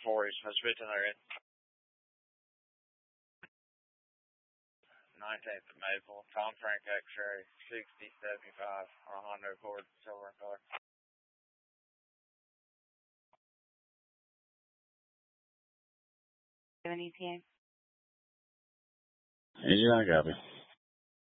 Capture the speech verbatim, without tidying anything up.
four East Miss fifteen hundred. nineteenth of Maple, Tom Frank X-ray, sixty seventy-five on a Honda Accord, silver in color. Do you have an E T A? Yeah, I got it.